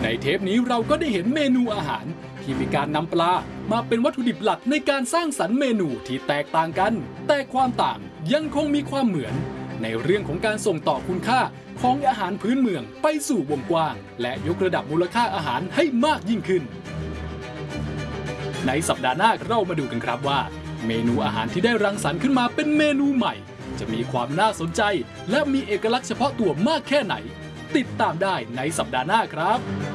ในเทปนี้เราก็ได้เห็นเมนูอาหารที่มีการนำปลามาเป็นวัตถุดิบหลักในการสร้างสรรค์เมนูที่แตกต่างกันแต่ความต่างยังคงมีความเหมือนในเรื่องของการส่งต่อคุณค่าของอาหารพื้นเมืองไปสู่วงกว้างและยกระดับมูลค่าอาหารให้มากยิ่งขึ้นในสัปดาห์หน้าเรามาดูกันครับว่าเมนูอาหารที่ได้รังสรรค์ขึ้นมาเป็นเมนูใหม่จะมีความน่าสนใจและมีเอกลักษณ์เฉพาะตัวมากแค่ไหนติดตามได้ในสัปดาห์หน้าครับ